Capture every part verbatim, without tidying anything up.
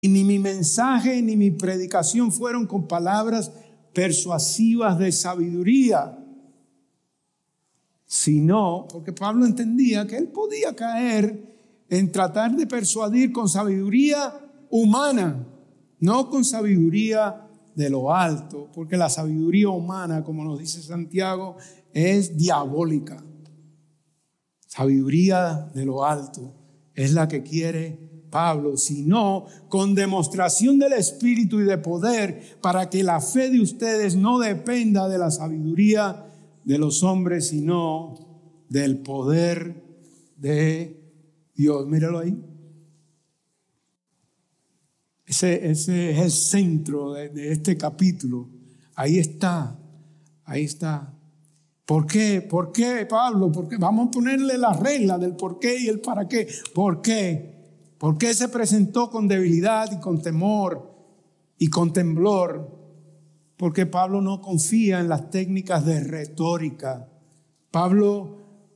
Y ni mi mensaje ni mi predicación fueron con palabras persuasivas de sabiduría, sino porque Pablo entendía que él podía caer en tratar de persuadir con sabiduría humana, no con sabiduría de lo alto, porque la sabiduría humana, como nos dice Santiago, es diabólica. Sabiduría de lo alto es la que quiere Pablo, sino con demostración del Espíritu y de poder, para que la fe de ustedes no dependa de la sabiduría de los hombres, sino del poder de Dios. Míralo ahí. Ese, ese es el centro de, de este capítulo. Ahí está, ahí está. ¿Por qué? ¿Por qué, Pablo? ¿Por qué? Vamos a ponerle la regla del por qué y el para qué. ¿Por qué? ¿Por qué se presentó con debilidad y con temor y con temblor? Porque Pablo no confía en las técnicas de retórica. Pablo,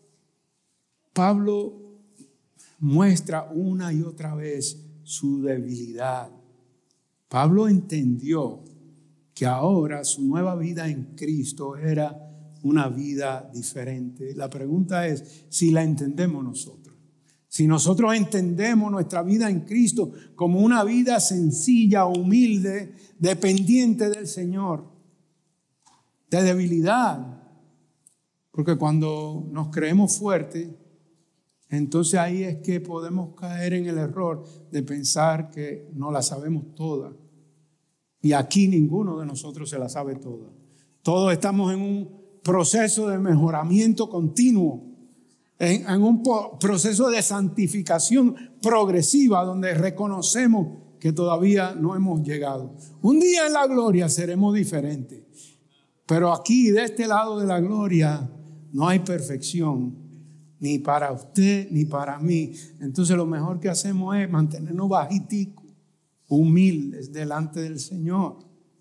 Pablo muestra una y otra vez su debilidad. Pablo entendió que ahora su nueva vida en Cristo era una vida diferente. La pregunta es si la entendemos nosotros. Si nosotros entendemos nuestra vida en Cristo como una vida sencilla, humilde, dependiente del Señor, de debilidad. Porque cuando nos creemos fuertes, entonces ahí es que podemos caer en el error de pensar que no la sabemos toda. Y aquí ninguno de nosotros se la sabe toda. Todos estamos en un proceso de mejoramiento continuo. En, en un po- proceso de santificación progresiva donde reconocemos que todavía no hemos llegado. Un día en la gloria seremos diferentes, pero aquí de este lado de la gloria no hay perfección, ni para usted ni para mí. Entonces lo mejor que hacemos es mantenernos bajiticos, humildes delante del Señor.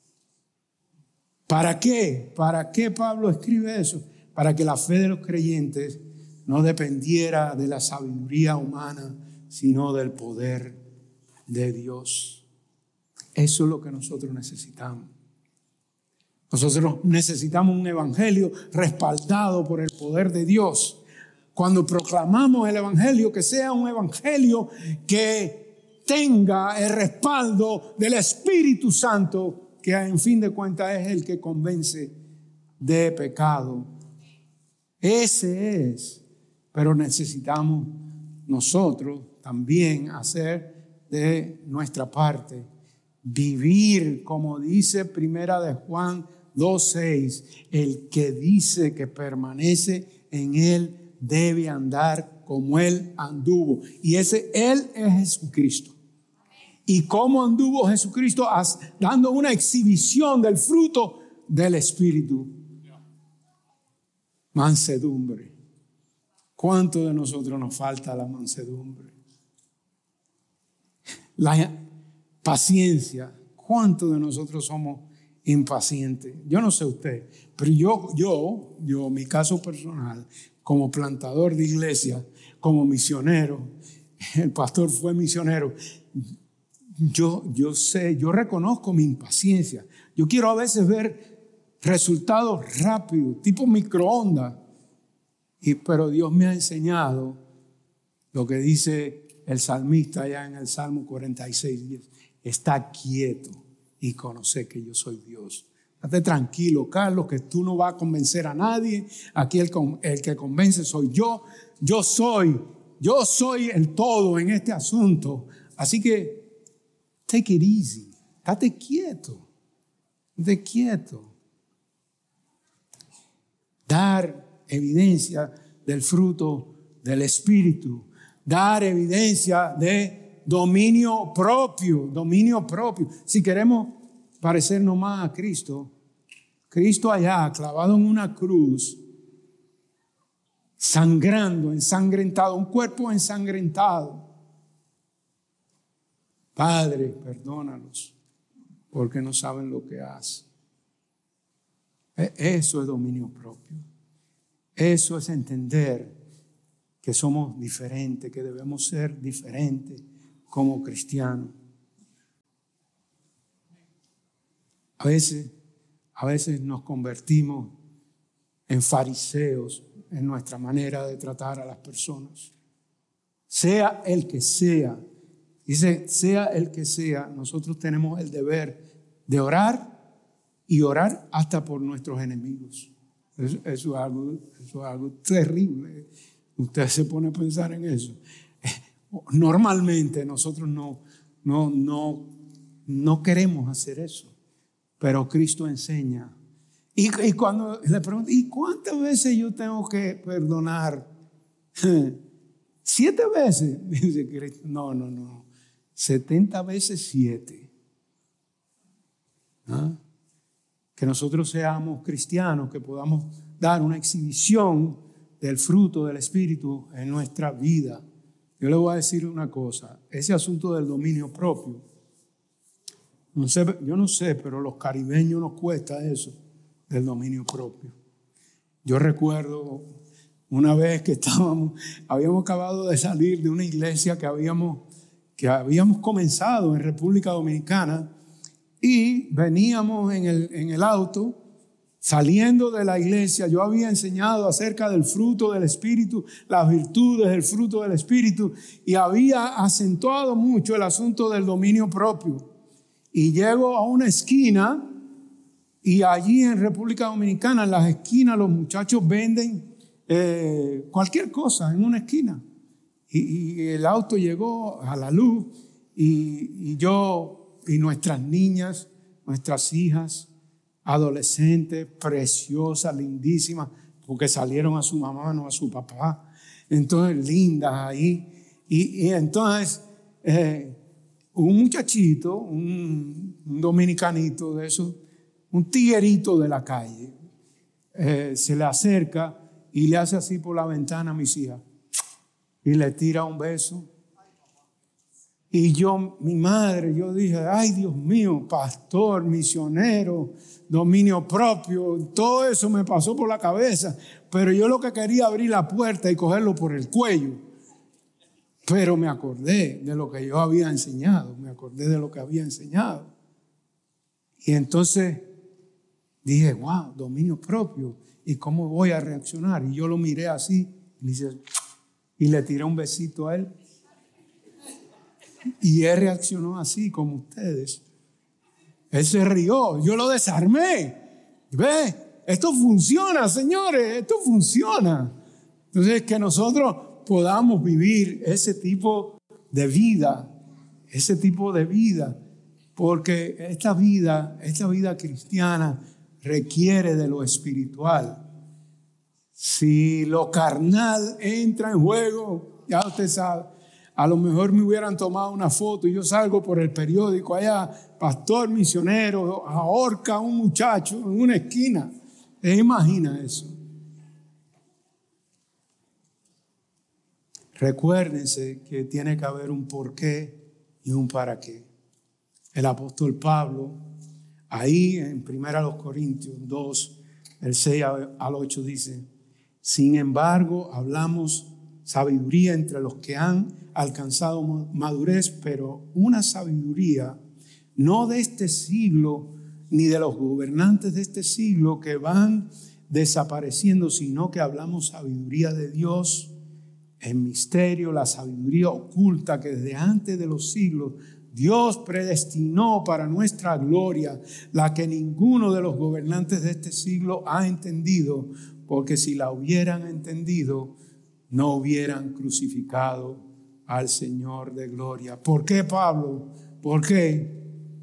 ¿Para qué? ¿Para qué Pablo escribe eso? Para que la fe de los creyentes no dependiera de la sabiduría humana, sino del poder de Dios. Eso es lo que nosotros necesitamos. Nosotros necesitamos un evangelio respaldado por el poder de Dios. Cuando proclamamos el evangelio, que sea un evangelio que tenga el respaldo del Espíritu Santo, que en fin de cuentas es el que convence de pecado. Ese es. Pero necesitamos nosotros también hacer de nuestra parte, vivir como dice Primera de Juan dos seis, el que dice que permanece en él debe andar como él anduvo. Y ese él es Jesucristo. ¿Y cómo anduvo Jesucristo? As, dando una exhibición del fruto del Espíritu. Mansedumbre. ¿Cuánto de nosotros nos falta la mansedumbre? La paciencia. ¿Cuánto de nosotros somos impacientes? Yo no sé usted, pero yo, yo, yo, mi caso personal, como plantador de iglesia, como misionero, el pastor fue misionero, yo, yo sé, yo reconozco mi impaciencia. Yo quiero a veces ver resultados rápidos, tipo microondas. Y, pero Dios me ha enseñado lo que dice el salmista allá en el Salmo cuarenta y seis, diez. Está quieto y conoce que yo soy Dios. Estate tranquilo, Carlos, que tú no vas a convencer a nadie. Aquí el, el que convence soy yo. Yo soy, yo soy el todo en este asunto. Así que, take it easy. Estate quieto. Estate quieto. Dar evidencia del fruto del Espíritu, dar evidencia de dominio propio, dominio propio. Si queremos parecernos más a Cristo, Cristo allá clavado en una cruz, sangrando, ensangrentado, un cuerpo ensangrentado. Padre, perdónalos, porque no saben lo que hacen. Eso es dominio propio. Eso es entender que somos diferentes, que debemos ser diferentes como cristianos. A veces, a veces nos convertimos en fariseos en nuestra manera de tratar a las personas. Sea el que sea, dice, sea el que sea, nosotros tenemos el deber de orar y orar hasta por nuestros enemigos. Eso, eso, es algo, eso es algo terrible. Usted se pone a pensar en eso. Normalmente nosotros no, no, no, no queremos hacer eso, pero Cristo enseña. Y, y cuando le pregunto, ¿y cuántas veces yo tengo que perdonar? ¿Siete veces? Dice Cristo, no, no, no. Setenta veces siete. ¿Ah? Que nosotros seamos cristianos, que podamos dar una exhibición del fruto del Espíritu en nuestra vida. Yo le voy a decir una cosa, ese asunto del dominio propio, no sé, yo no sé, pero los caribeños nos cuesta eso, del dominio propio. Yo recuerdo una vez que estábamos, habíamos acabado de salir de una iglesia que habíamos, que habíamos comenzado en República Dominicana y veníamos en el, en el auto. Saliendo de la iglesia, yo había enseñado acerca del fruto del Espíritu, las virtudes del fruto del Espíritu, y había acentuado mucho el asunto del dominio propio. Y llego a una esquina, y allí en República Dominicana, en las esquinas, los muchachos venden eh, cualquier cosa en una esquina. Y, y el auto llegó a la luz, y, y yo y nuestras niñas, nuestras hijas, adolescentes, preciosas, lindísimas, porque salieron a su mamá, no a su papá. Entonces, lindas ahí. Y, y entonces, eh, un muchachito, un, un dominicanito de esos, un tiguerito de la calle, eh, se le acerca y le hace así por la ventana a mis hijas. Y le tira un beso. Y yo, mi madre, yo dije, ay Dios mío, pastor, misionero, dominio propio, todo eso me pasó por la cabeza. Pero yo lo que quería abrir la puerta y cogerlo por el cuello. Pero me acordé de lo que yo había enseñado, me acordé de lo que había enseñado. Y entonces dije, wow, dominio propio, ¿y cómo voy a reaccionar? Y yo lo miré así y, dice, y le tiré un besito a él. Y él reaccionó así como ustedes. Él se rió, yo lo desarmé. ¿Ve? Esto funciona, señores, esto funciona. Entonces, que nosotros podamos vivir ese tipo de vida, ese tipo de vida, porque esta vida, esta vida cristiana requiere de lo espiritual. Si lo carnal entra en juego, ya usted sabe. A lo mejor me hubieran tomado una foto y yo salgo por el periódico allá, pastor misionero, ahorca a un muchacho en una esquina. ¿Se imagina eso? Recuérdense que tiene que haber un porqué y un para qué. El apóstol Pablo, ahí en primera de Corintios dos, el seis al ocho dice, sin embargo, hablamos sabiduría entre los que han alcanzado madurez, pero una sabiduría no de este siglo ni de los gobernantes de este siglo que van desapareciendo, sino que hablamos sabiduría de Dios en misterio, la sabiduría oculta que desde antes de los siglos Dios predestinó para nuestra gloria, la que ninguno de los gobernantes de este siglo ha entendido, porque si la hubieran entendido, no hubieran crucificado al Señor de gloria. ¿Por qué, Pablo? ¿Por qué?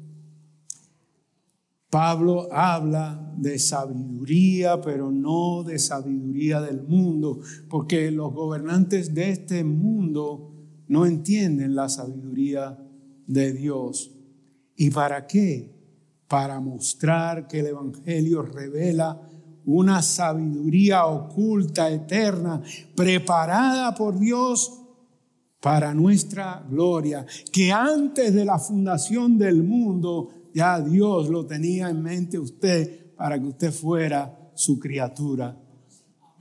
Pablo habla de sabiduría, pero no de sabiduría del mundo, porque los gobernantes de este mundo no entienden la sabiduría de Dios. ¿Y para qué? Para mostrar que el Evangelio revela una sabiduría oculta, eterna, preparada por Dios para nuestra gloria, que antes de la fundación del mundo ya Dios lo tenía en mente usted para que usted fuera su criatura.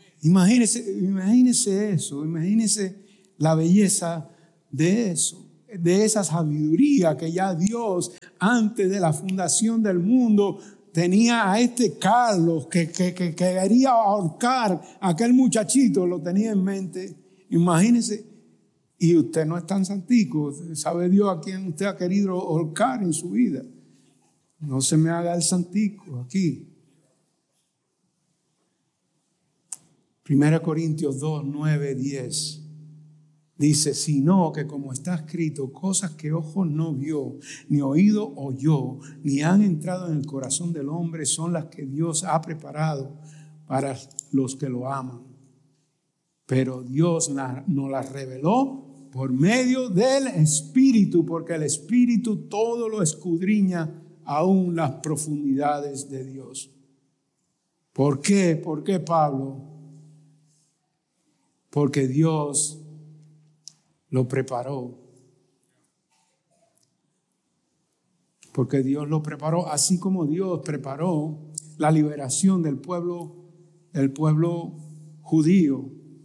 Imagínese, imagínese eso, imagínese la belleza de eso. de esa sabiduría que ya Dios, antes de la fundación del mundo, tenía a este Carlos que, que, que quería ahorcar a aquel muchachito, lo tenía en mente. Imagínense, y usted no es tan santico, sabe Dios a quién usted ha querido ahorcar en su vida. No se me haga el santico aquí. Primera Corintios dos, nueve, diez. Dice, sino que como está escrito, cosas que ojo no vio, ni oído oyó, ni han entrado en el corazón del hombre, son las que Dios ha preparado para los que lo aman. Pero Dios nos las reveló por medio del Espíritu, porque el Espíritu todo lo escudriña, aún las profundidades de Dios. ¿Por qué? ¿Por qué, Pablo? Porque Dios lo preparó. Porque Dios lo preparó, así como Dios preparó la liberación del pueblo, del pueblo judío.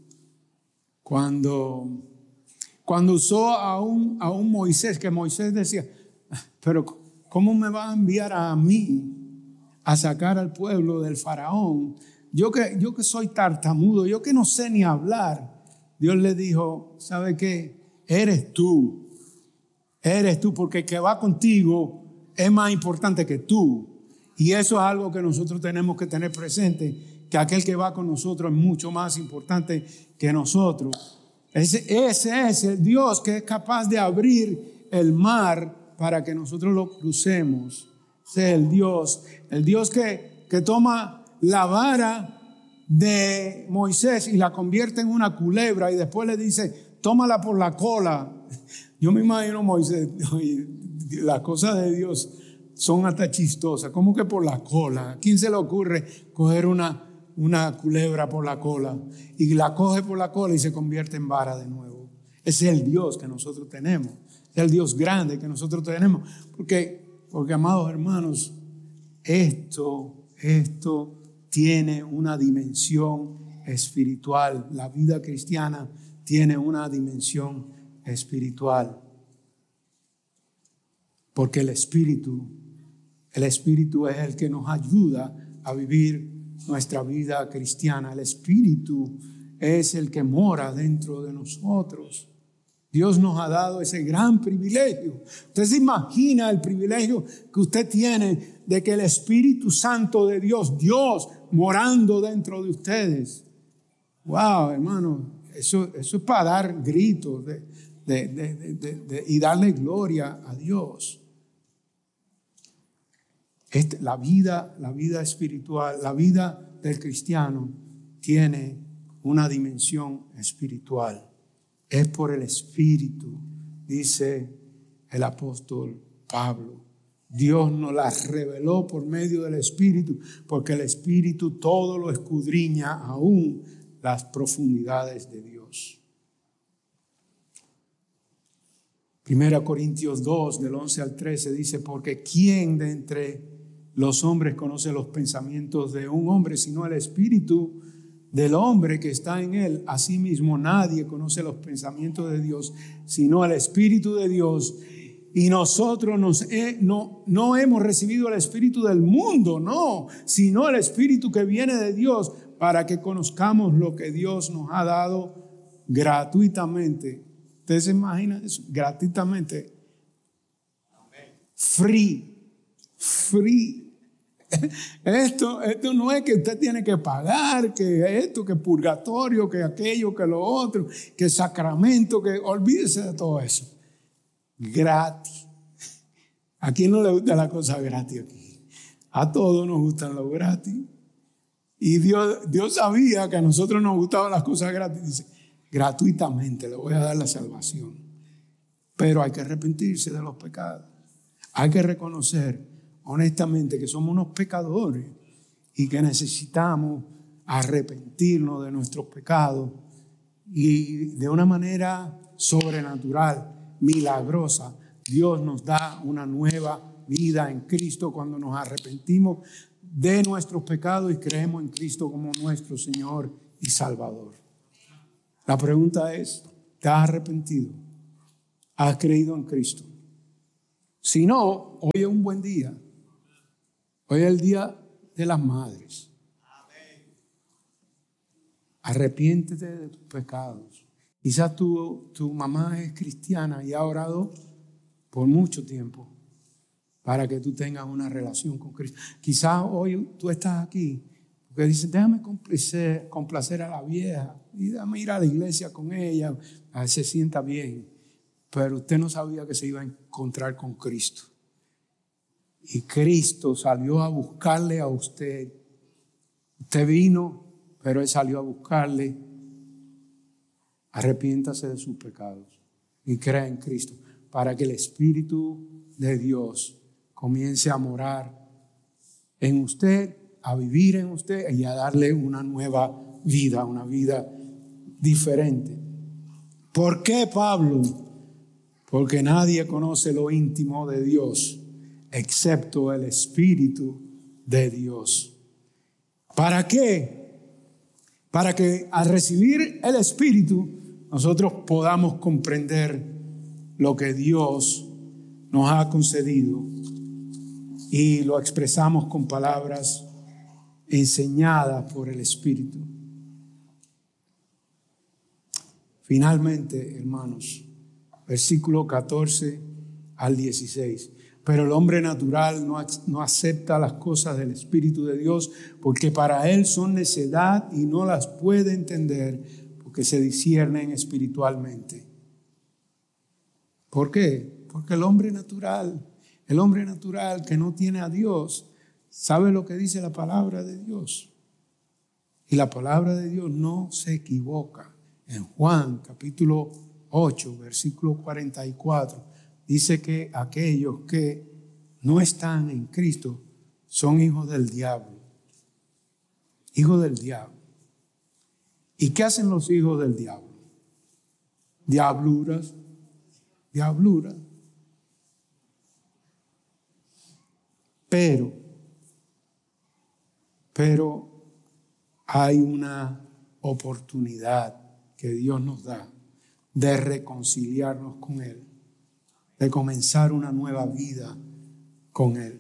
Cuando, cuando usó a un, a un Moisés, que Moisés decía, pero ¿cómo me va a enviar a mí a sacar al pueblo del faraón? Yo que, yo que soy tartamudo, yo que no sé ni hablar. Dios le dijo, ¿sabe qué? Eres tú, eres tú, porque el que va contigo es más importante que tú. Y eso es algo que nosotros tenemos que tener presente, que aquel que va con nosotros es mucho más importante que nosotros. Ese, ese es el Dios que es capaz de abrir el mar para que nosotros lo crucemos. Ese es el Dios, el Dios que, que toma la vara de Moisés y la convierte en una culebra y después le dice, tómala por la cola. Yo me imagino Moisés, oye, las cosas de Dios son hasta chistosas. ¿Cómo que por la cola? ¿A quién se le ocurre coger una, una culebra por la cola? Y la coge por la cola y se convierte en vara de nuevo. Ese es el Dios que nosotros tenemos. Es el Dios grande que nosotros tenemos. Porque, porque amados hermanos, esto, esto tiene una dimensión espiritual. La vida cristiana tiene una dimensión espiritual. Porque el Espíritu, el Espíritu es el que nos ayuda a vivir nuestra vida cristiana. El Espíritu es el que mora dentro de nosotros. Dios nos ha dado ese gran privilegio. Usted se imagina el privilegio que usted tiene de que el Espíritu Santo de Dios, Dios morando dentro de ustedes. Wow, hermano, eso, eso es para dar gritos de, de, de, de, de, de, y darle gloria a Dios. Este, la vida, la vida espiritual, la vida del cristiano tiene una dimensión espiritual. Es por el Espíritu, dice el apóstol Pablo. Dios nos la reveló por medio del Espíritu, porque el Espíritu todo lo escudriña, aún las profundidades de Dios. Primera Corintios dos, del once al trece, dice, porque ¿quién de entre los hombres conoce los pensamientos de un hombre, sino el Espíritu del hombre que está en él? Asimismo, nadie conoce los pensamientos de Dios, sino el Espíritu de Dios. Y nosotros nos he, no, no hemos recibido el Espíritu del mundo, no, sino el Espíritu que viene de Dios, para que conozcamos lo que Dios nos ha dado gratuitamente. ¿Usted se imagina eso? Gratuitamente. Free. Free. Esto, esto no es que usted tiene que pagar, que esto, que purgatorio, que aquello, que lo otro, que sacramento, que olvídese de todo eso. Gratis. ¿A quién no le gusta la cosa gratis aquí? A todos nos gustan los gratis. Y Dios, Dios sabía que a nosotros nos gustaban las cosas gratis. Dice, gratuitamente le voy a dar la salvación. Pero hay que arrepentirse de los pecados. Hay que reconocer honestamente que somos unos pecadores y que necesitamos arrepentirnos de nuestros pecados y de una manera sobrenatural, milagrosa, Dios nos da una nueva vida en Cristo cuando nos arrepentimos de nuestros pecados y creemos en Cristo como nuestro Señor y Salvador. La pregunta es, ¿te has arrepentido? has creído en Cristo. Si no, hoy es un buen día. Hoy es el día de las madres. Arrepiéntete de tus pecados. Quizás tu, tu mamá es cristiana y ha orado por mucho tiempo para que tú tengas una relación con Cristo. Quizás hoy tú estás aquí porque dices, déjame complacer, complacer a la vieja y déjame ir a la iglesia con ella, a ver si se sienta bien. Pero usted no sabía que se iba a encontrar con Cristo. Y Cristo salió a buscarle a usted. Usted vino, pero Él salió a buscarle. Arrepiéntase de sus pecados y crea en Cristo para que el Espíritu de Dios comience a morar en usted, a vivir en usted y a darle una nueva vida, una vida diferente. ¿Por qué, Pablo? Porque nadie conoce lo íntimo de Dios excepto el Espíritu de Dios. ¿Para qué? Para que al recibir el Espíritu nosotros podamos comprender lo que Dios nos ha concedido y lo expresamos con palabras enseñadas por el Espíritu. Finalmente, hermanos, versículo catorce al dieciséis. Pero el hombre natural no, no acepta las cosas del Espíritu de Dios porque para él son necedad y no las puede entender porque se disciernen espiritualmente. ¿Por qué? Porque el hombre natural, el hombre natural que no tiene a Dios, sabe lo que dice la palabra de Dios. Y la palabra de Dios no se equivoca. En Juan capítulo ocho, versículo cuarenta y cuatro, dice que aquellos que no están en Cristo son hijos del diablo. Hijos del diablo. ¿Y qué hacen los hijos del diablo? Diabluras. Diabluras. Pero, pero hay una oportunidad que Dios nos da de reconciliarnos con Él, de comenzar una nueva vida con Él.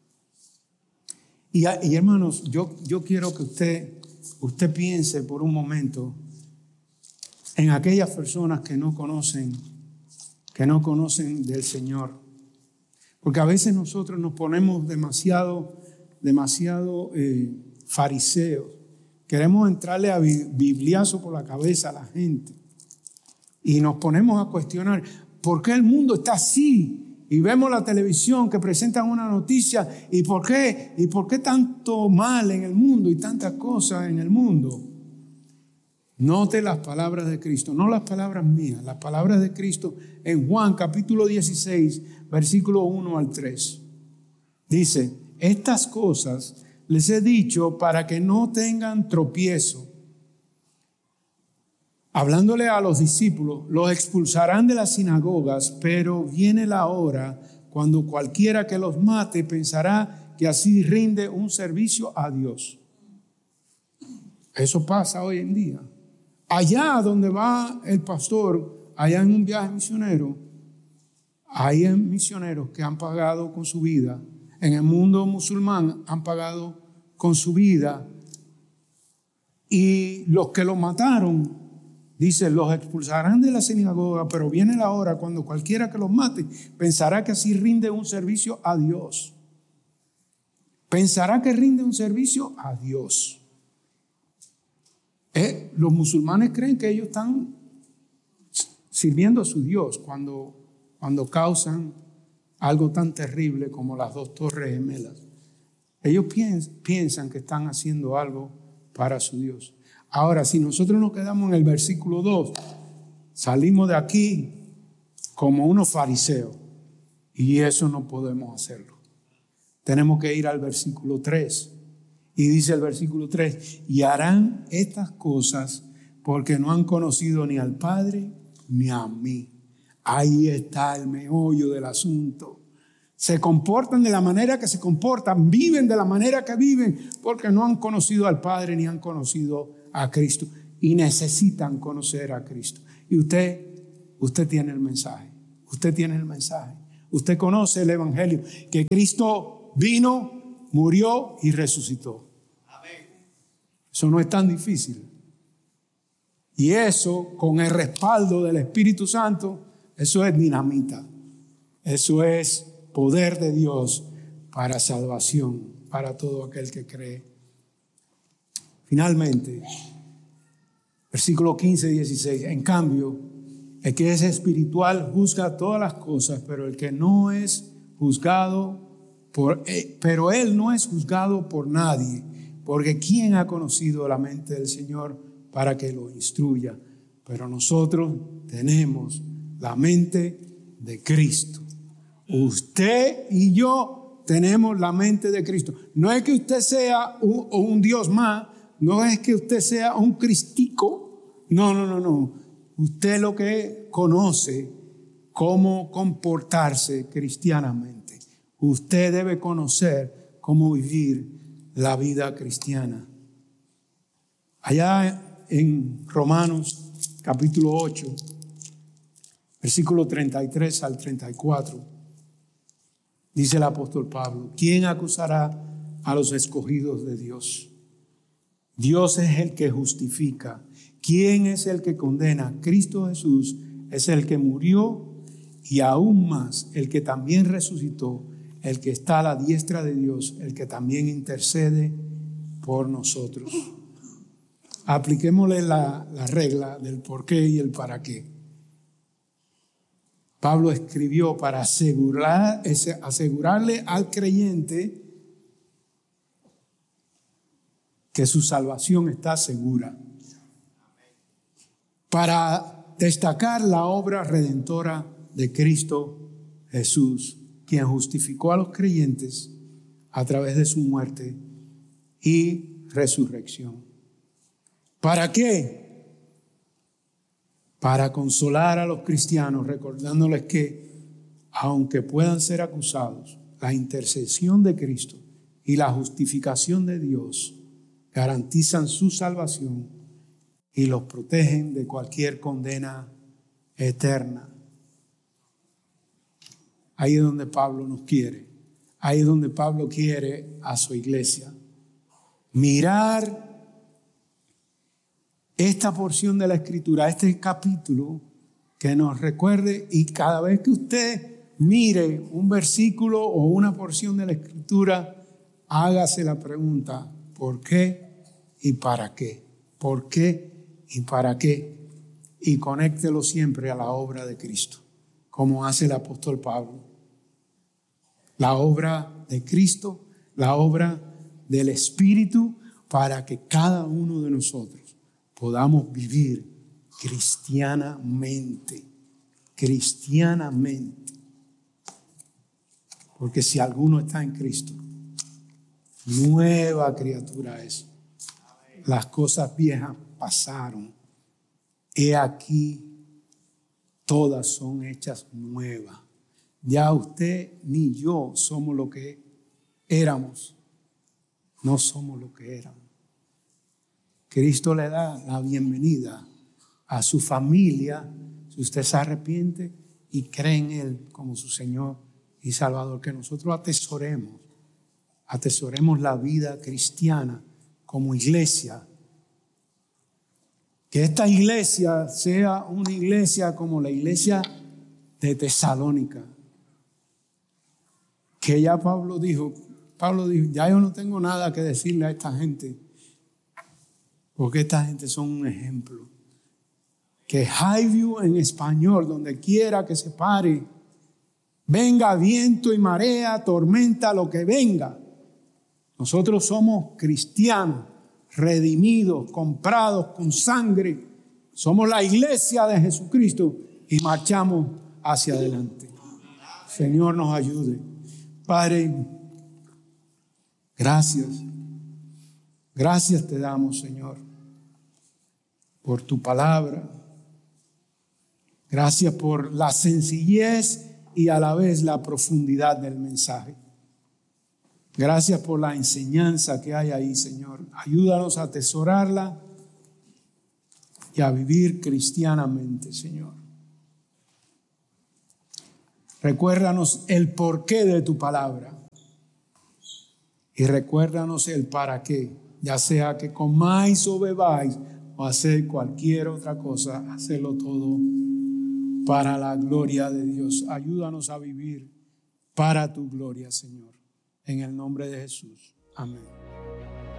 Y, y hermanos, yo, yo quiero que usted, usted piense por un momento en aquellas personas que no conocen, que no conocen del Señor. Porque a veces nosotros nos ponemos demasiado, demasiado eh, fariseos. Queremos entrarle a bibliazo por la cabeza a la gente. Y nos ponemos a cuestionar, ¿por qué el mundo está así? Y vemos la televisión que presentan una noticia, ¿y por qué? ¿Y por qué tanto mal en el mundo y tantas cosas en el mundo? Note las palabras de Cristo, no las palabras mías, las palabras de Cristo en Juan capítulo dieciséis, versículo uno al tres. Dice, estas cosas les he dicho para que no tengan tropiezo. Hablándole a los discípulos, los expulsarán de las sinagogas, pero viene la hora cuando cualquiera que los mate pensará que así rinde un servicio a Dios. Eso pasa hoy en día. Allá donde va el pastor, allá en un viaje misionero, hay misioneros que han pagado con su vida. En el mundo musulmán han pagado con su vida. Y los que lo mataron, dice, los expulsarán de la sinagoga, pero viene la hora cuando cualquiera que los mate pensará que así rinde un servicio a Dios. Pensará que rinde un servicio a Dios. Eh, los musulmanes creen que ellos están sirviendo a su Dios cuando, cuando causan algo tan terrible como las dos torres gemelas. Ellos piens, piensan que están haciendo algo para su Dios. Ahora, si nosotros nos quedamos en el versículo dos, salimos de aquí como unos fariseos y eso no podemos hacerlo. Tenemos que ir al versículo tres. Y dice el versículo tres, y harán estas cosas porque no han conocido ni al Padre ni a mí. Ahí está el meollo del asunto. Se comportan de la manera que se comportan, viven de la manera que viven, porque no han conocido al Padre ni han conocido a Cristo. Y necesitan conocer a Cristo. Y usted, usted tiene el mensaje. Usted tiene el mensaje. Usted conoce el evangelio, que Cristo vino, murió y resucitó. Eso no es tan difícil. Y eso, con el respaldo del Espíritu Santo, eso es dinamita. Eso es poder de Dios para salvación, para todo aquel que cree. Finalmente, versículo quince y dieciséis. En cambio, el que es espiritual juzga todas las cosas, pero el que no es juzgado por, eh, pero él no es juzgado por nadie, porque ¿quién ha conocido la mente del Señor para que lo instruya? Pero nosotros tenemos la mente de Cristo. Usted y yo tenemos la mente de Cristo. No es que usted sea un, un Dios más, no es que usted sea un cristico. No, no, no, no. Usted lo que conoce cómo comportarse cristianamente. Usted debe conocer cómo vivir la vida cristiana. Allá en Romanos capítulo ocho, versículo treinta y tres al treinta y cuatro, dice el apóstol Pablo: ¿quién acusará a los escogidos de Dios? Dios es el que justifica. ¿Quién es el que condena? Cristo Jesús es el que murió y aún más el que también resucitó, el que está a la diestra de Dios, el que también intercede por nosotros. Apliquémosle la, la regla del por qué y el para qué. Pablo escribió para asegurar, asegurarle al creyente que su salvación está segura, para destacar la obra redentora de Cristo Jesús, quien justificó a los creyentes a través de su muerte y resurrección. ¿Para qué? Para consolar a los cristianos, recordándoles que, aunque puedan ser acusados, la intercesión de Cristo y la justificación de Dios garantizan su salvación y los protegen de cualquier condena eterna. Ahí es donde Pablo nos quiere. Ahí es donde Pablo quiere a su iglesia. Mirar esta porción de la Escritura, este capítulo, que nos recuerde, y cada vez que usted mire un versículo o una porción de la Escritura, hágase la pregunta: ¿por qué y para qué? ¿Por qué y para qué? Y conéctelo siempre a la obra de Cristo, como hace el apóstol Pablo. La obra de Cristo, la obra del Espíritu, para que cada uno de nosotros podamos vivir cristianamente, cristianamente. Porque si alguno está en Cristo, nueva criatura es. Las cosas viejas pasaron. He aquí, todas son hechas nuevas. Ya usted ni yo somos lo que éramos. No somos lo que éramos. Cristo le da la bienvenida a su familia si usted se arrepiente y cree en Él como su Señor y Salvador. Que nosotros atesoremos, atesoremos la vida cristiana como iglesia. Que esta iglesia sea una iglesia como la iglesia de Tesalónica. Que ya Pablo dijo, Pablo dijo, ya yo no tengo nada que decirle a esta gente, porque esta gente son un ejemplo. Que Highview en español, donde quiera que se pare, venga viento y marea, tormenta, lo que venga, nosotros somos cristianos, redimidos, comprados con sangre. Somos la iglesia de Jesucristo y marchamos hacia adelante. Señor, nos ayude. Padre, gracias. Gracias te damos, Señor, por tu palabra. Gracias por la sencillez y a la vez la profundidad del mensaje. Gracias por la enseñanza que hay ahí, Señor. Ayúdanos a atesorarla y a vivir cristianamente, Señor. Recuérdanos el porqué de tu palabra. Y recuérdanos el para qué. Ya sea que comáis o bebáis o hacer cualquier otra cosa, hacerlo todo para la gloria de Dios. Ayúdanos a vivir para tu gloria, Señor. En el nombre de Jesús. Amén.